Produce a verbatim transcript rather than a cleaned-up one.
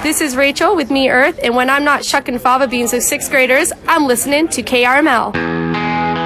This is Rachel with Me Earth, and when I'm not shucking fava beans with sixth graders, I'm listening to K R M L.